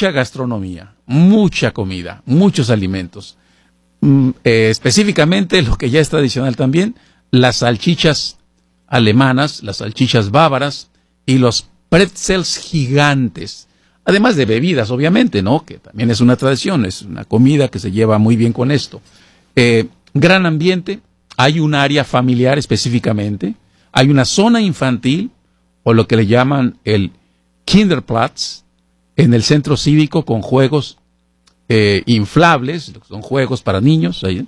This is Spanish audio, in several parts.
mucha gastronomía, mucha comida, muchos alimentos. Específicamente, lo que ya es tradicional también, las salchichas alemanas, las salchichas bávaras y los pretzels gigantes. Además de bebidas, obviamente, ¿no? Que también es una tradición, es una comida que se lleva muy bien con esto. Gran ambiente, hay un área familiar específicamente, hay una zona infantil, o lo que le llaman el Kinderplatz, en el centro cívico con juegos inflables, son juegos para niños, ahí,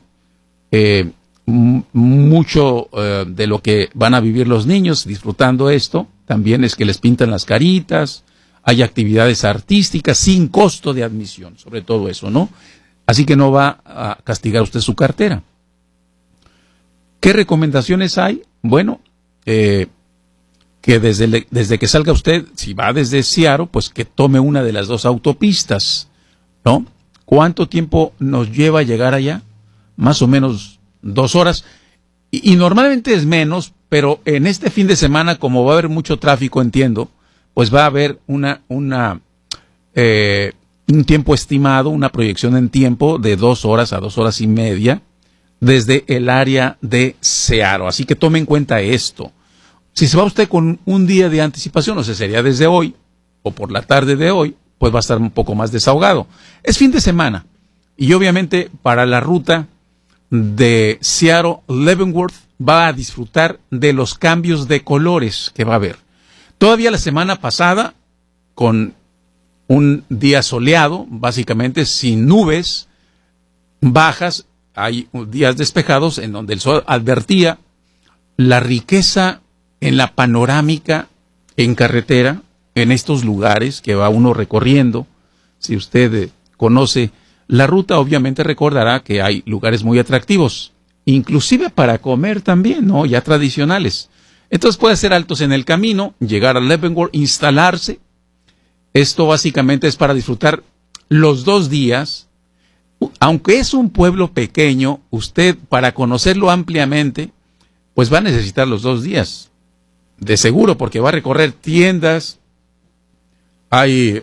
mucho de lo que van a vivir los niños disfrutando esto, también es que les pintan las caritas, hay actividades artísticas sin costo de admisión, sobre todo eso, ¿no? Así que no va a castigar usted su cartera. ¿Qué recomendaciones hay? Bueno, que desde que salga usted, si va desde Seattle, pues que tome una de las dos autopistas, ¿no? ¿Cuánto tiempo nos lleva a llegar allá? Más o menos 2 horas. Y normalmente es menos, pero en este fin de semana, como va a haber mucho tráfico, entiendo, pues va a haber un tiempo estimado, una proyección en tiempo de 2 horas a 2 horas y media desde el área de Seattle. Así que tome en cuenta esto. Si se va usted con un día de anticipación, o sea, sería desde hoy o por la tarde de hoy, pues va a estar un poco más desahogado. Es fin de semana y obviamente para la ruta de Seattle-Leavenworth va a disfrutar de los cambios de colores que va a haber. Todavía la semana pasada, con un día soleado, básicamente sin nubes bajas, hay días despejados en donde el sol advertía la riqueza en la panorámica en carretera, en estos lugares que va uno recorriendo. Si usted conoce la ruta, obviamente recordará que hay lugares muy atractivos, inclusive para comer también, ¿no? Ya tradicionales. Entonces puede hacer altos en el camino, llegar a Leavenworth, instalarse. Esto básicamente es para disfrutar los 2 días. Aunque es un pueblo pequeño, usted para conocerlo ampliamente, pues va a necesitar los 2 días. De seguro, porque va a recorrer tiendas, hay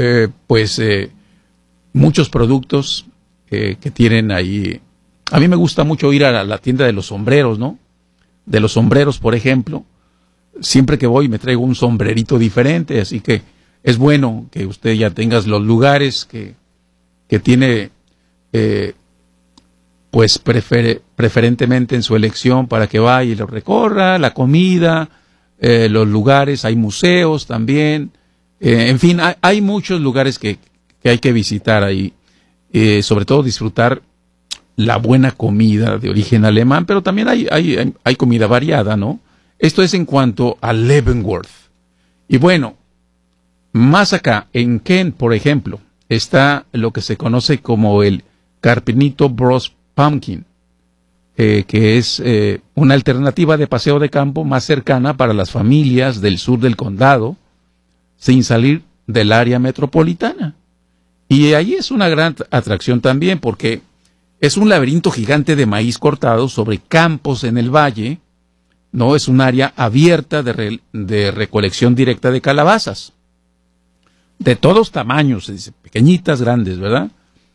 muchos productos que tienen ahí. A mí me gusta mucho ir a la tienda de los sombreros, ¿no? De los sombreros, por ejemplo. Siempre que voy me traigo un sombrerito diferente, así que es bueno que usted ya tenga los lugares que tiene, pues preferentemente en su elección para que vaya y lo recorra, la comida, los lugares, hay museos también, en fin, hay muchos lugares que hay que visitar ahí, sobre todo disfrutar la buena comida de origen alemán, pero también hay comida variada, ¿no? Esto es en cuanto a Leavenworth. Y bueno, más acá, en Kent, por ejemplo, está lo que se conoce como el Carpinito Bros Pumpkin, que es una alternativa de paseo de campo más cercana para las familias del sur del condado, sin salir del área metropolitana. Y ahí es una gran atracción también, porque es un laberinto gigante de maíz cortado sobre campos en el valle, ¿no? Es un área abierta de recolección directa de calabazas, de todos tamaños, se dice, pequeñitas, grandes, ¿verdad?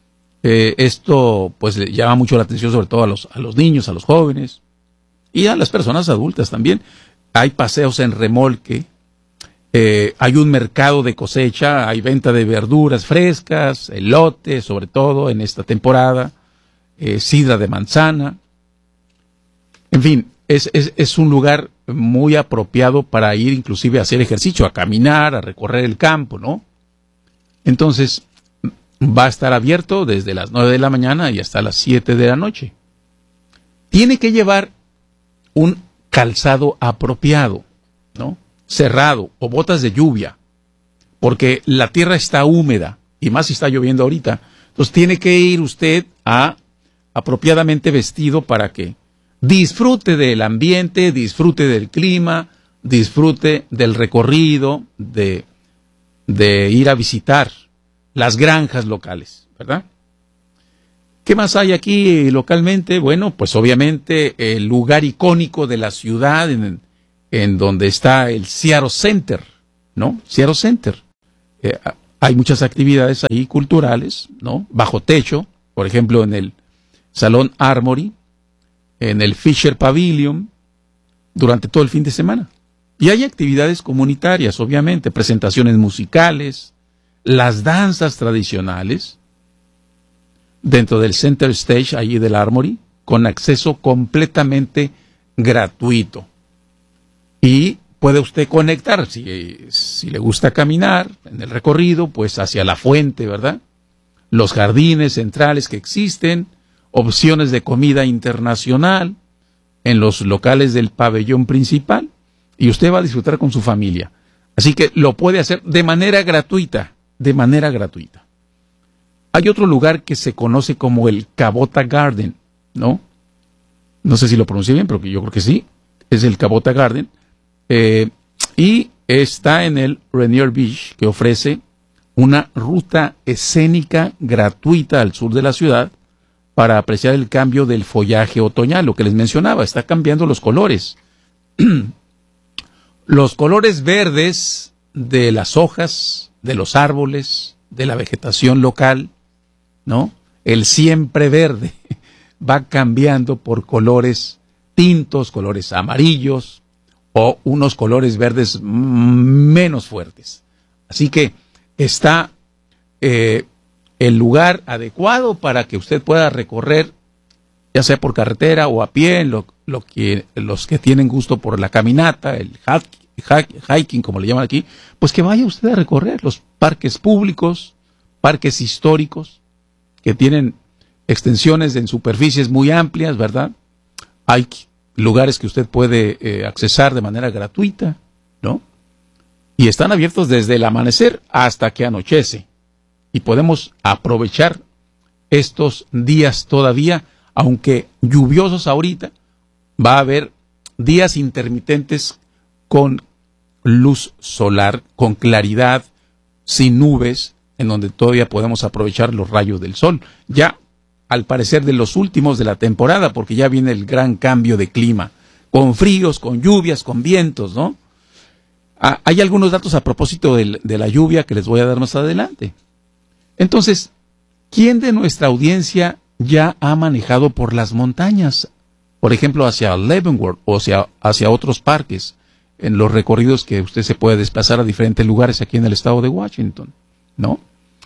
Esto pues le llama mucho la atención, sobre todo a los niños, a los jóvenes y a las personas adultas también. Hay paseos en remolque, hay un mercado de cosecha, hay venta de verduras frescas, elote, sobre todo en esta temporada, sidra de manzana. En fin, es un lugar muy apropiado para ir inclusive a hacer ejercicio, a caminar, a recorrer el campo, ¿no? Entonces, va a estar abierto desde las 9 de la mañana y hasta las 7 de la noche. Tiene que llevar un calzado apropiado, ¿no? Cerrado, o botas de lluvia, porque la tierra está húmeda, y más si está lloviendo ahorita. Entonces tiene que ir usted apropiadamente vestido para que disfrute del ambiente, disfrute del clima, disfrute del recorrido, de ir a visitar las granjas locales, ¿verdad? ¿Qué más hay aquí localmente? Bueno, pues obviamente el lugar icónico de la ciudad en donde está el Seattle Center, ¿no? Seattle Center. Hay muchas actividades ahí culturales, ¿no? Bajo techo, por ejemplo, en el Salón Armory, en el Fisher Pavilion, durante todo el fin de semana. Y hay actividades comunitarias, obviamente, presentaciones musicales, las danzas tradicionales, dentro del Center Stage, allí del Armory, con acceso completamente gratuito. Y puede usted conectar, si le gusta caminar en el recorrido, pues hacia la fuente, ¿verdad? Los jardines centrales que existen, opciones de comida internacional en los locales del pabellón principal, y usted va a disfrutar con su familia. Así que lo puede hacer de manera gratuita, de manera gratuita. Hay otro lugar que se conoce como el Cabota Garden, ¿no? No sé si lo pronuncié bien, pero yo creo que sí. Es el Cabota Garden. Y está en el Rainier Beach, que ofrece una ruta escénica gratuita al sur de la ciudad para apreciar el cambio del follaje otoñal, lo que les mencionaba, está cambiando los colores. Los colores verdes de las hojas, de los árboles, de la vegetación local, ¿no? El siempre verde va cambiando por colores tintos, colores amarillos o unos colores verdes menos fuertes. Así que está el lugar adecuado para que usted pueda recorrer, ya sea por carretera o a pie, los que tienen gusto por la caminata, el hiking, como le llaman aquí, pues que vaya usted a recorrer los parques públicos, parques históricos, que tienen extensiones en superficies muy amplias, ¿verdad? Hay lugares que usted puede accesar de manera gratuita, ¿no? Y están abiertos desde el amanecer hasta que anochece. Y podemos aprovechar estos días todavía, aunque lluviosos ahorita, va a haber días intermitentes con luz solar, con claridad, sin nubes, en donde todavía podemos aprovechar los rayos del sol. Ya, al parecer, de los últimos de la temporada, porque ya viene el gran cambio de clima, con fríos, con lluvias, con vientos, ¿no? Hay algunos datos a propósito de la lluvia que les voy a dar más adelante. Entonces, ¿quién de nuestra audiencia ya ha manejado por las montañas? Por ejemplo, hacia Leavenworth o hacia otros parques, en los recorridos que usted se puede desplazar a diferentes lugares aquí en el estado de Washington, ¿no?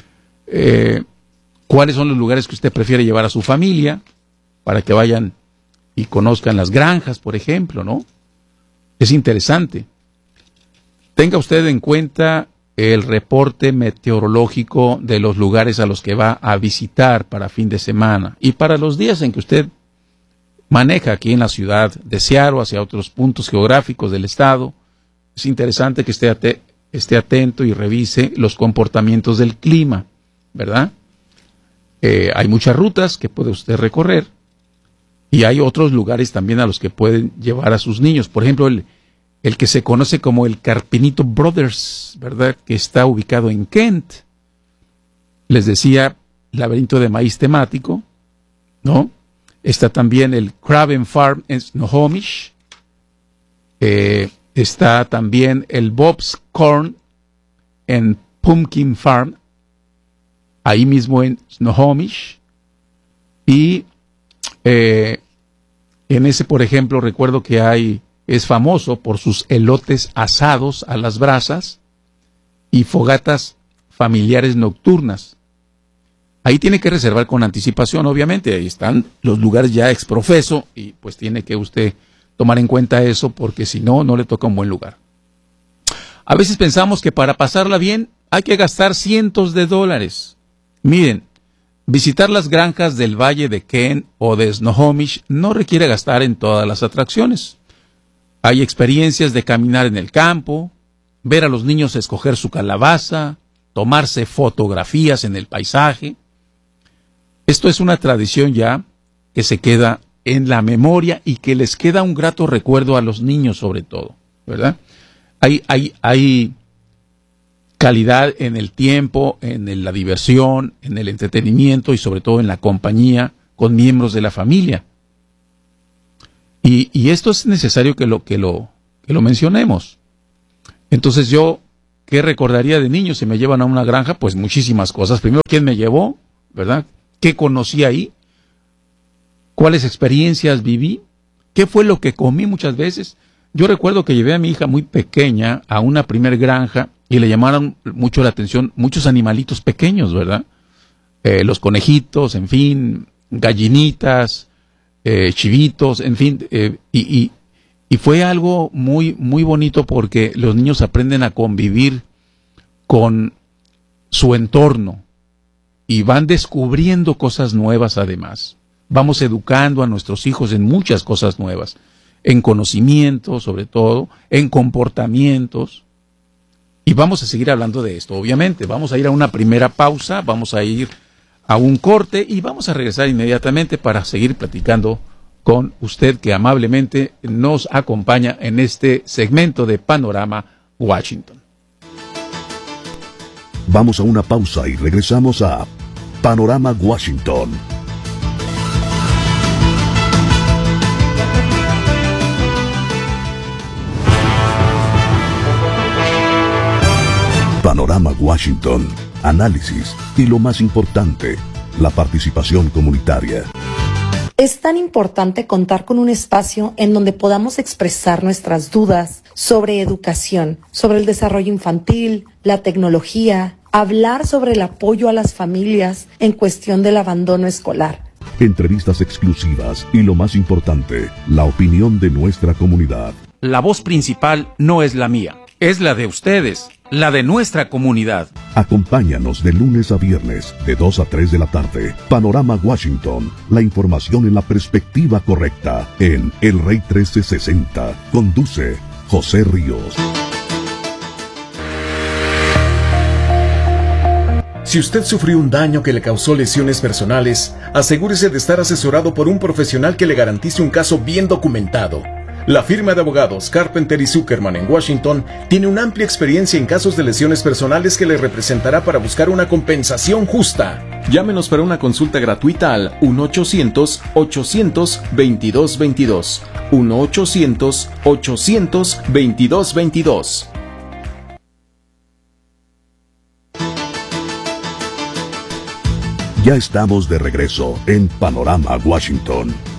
¿Cuáles son los lugares que usted prefiere llevar a su familia para que vayan y conozcan las granjas, por ejemplo, ¿no? Es interesante. Tenga usted en cuenta el reporte meteorológico de los lugares a los que va a visitar para fin de semana y para los días en que usted maneja aquí en la ciudad de Seattle hacia otros puntos geográficos del estado. Es interesante que esté atento y revise los comportamientos del clima, ¿verdad? Hay muchas rutas que puede usted recorrer y hay otros lugares también a los que pueden llevar a sus niños. Por ejemplo, el que se conoce como el Carpinito Brothers, ¿verdad? Que está ubicado en Kent. Les decía, laberinto de maíz temático, ¿no? Está también el Craven Farm en Snohomish. Está también el Bob's Corn en Pumpkin Farm, ahí mismo en Snohomish. Y en ese, por ejemplo, recuerdo que es famoso por sus elotes asados a las brasas y fogatas familiares nocturnas. Ahí tiene que reservar con anticipación, obviamente. Ahí están los lugares ya exprofeso y pues tiene que usted tomar en cuenta eso porque si no, no le toca un buen lugar. A veces pensamos que para pasarla bien hay que gastar cientos de dólares. Miren, visitar las granjas del Valle de Kent o de Snohomish no requiere gastar en todas las atracciones. Hay experiencias de caminar en el campo, ver a los niños escoger su calabaza, tomarse fotografías en el paisaje. Esto es una tradición ya que se queda en la memoria y que les queda un grato recuerdo a los niños sobre todo, ¿verdad? Hay calidad en el tiempo, en la diversión, en el entretenimiento y sobre todo en la compañía con miembros de la familia. Y esto es necesario que lo mencionemos. Entonces yo ¿qué recordaría de niño si me llevan a una granja? Pues muchísimas cosas. Primero, ¿quién me llevó? ¿Verdad? ¿Qué conocí ahí? ¿Cuáles experiencias viví? ¿Qué fue lo que comí muchas veces? Yo recuerdo que llevé a mi hija muy pequeña a una primer granja y le llamaron mucho la atención muchos animalitos pequeños, ¿verdad? Los conejitos, en fin, gallinitas, chivitos, en fin, y fue algo muy, muy bonito porque los niños aprenden a convivir con su entorno y van descubriendo cosas nuevas además. Vamos educando a nuestros hijos en muchas cosas nuevas, en conocimiento sobre todo, en comportamientos, y vamos a seguir hablando de esto, obviamente. Vamos a ir a una primera pausa, vamos a ir a un corte y vamos a regresar inmediatamente para seguir platicando con usted que amablemente nos acompaña en este segmento de Panorama Washington. Vamos a una pausa y regresamos a Panorama Washington. Panorama Washington, análisis y lo más importante, la participación comunitaria. Es tan importante contar con un espacio en donde podamos expresar nuestras dudas sobre educación, sobre el desarrollo infantil, la tecnología, hablar sobre el apoyo a las familias en cuestión del abandono escolar. Entrevistas exclusivas y lo más importante, la opinión de nuestra comunidad. La voz principal no es la mía, es la de ustedes, la de nuestra comunidad. Acompáñanos de lunes a viernes, de 2 a 3 de la tarde. Panorama Washington, la información en la perspectiva correcta, en El Rey 1360. Conduce José Ríos. Si usted sufrió un daño que le causó lesiones personales, asegúrese de estar asesorado por un profesional que le garantice un caso bien documentado. La firma de abogados Carpenter y Zuckerman en Washington tiene una amplia experiencia en casos de lesiones personales que le representará para buscar una compensación justa. Llámenos para una consulta gratuita al 1-800-800-2222. 1-800-800-2222. Ya estamos de regreso en Panorama Washington.